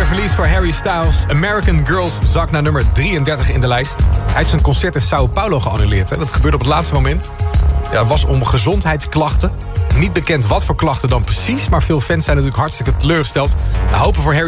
verlies voor Harry Styles. American Girls zakt naar nummer 33 in de lijst. Hij heeft zijn concert in Sao Paulo geannuleerd. Hè. Dat gebeurde op het laatste moment. Ja, was om gezondheidsklachten. Niet bekend wat voor klachten dan precies, maar veel fans zijn natuurlijk hartstikke teleurgesteld. We hopen voor Harry